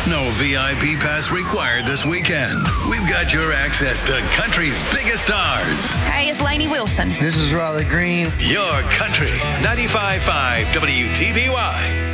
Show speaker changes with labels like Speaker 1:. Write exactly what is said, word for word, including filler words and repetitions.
Speaker 1: No V I P pass required this weekend. We've got your access to country's biggest stars.
Speaker 2: Hey, it's Lainey Wilson.
Speaker 3: This is Riley Green.
Speaker 1: Your country. ninety-five point five W T B Y.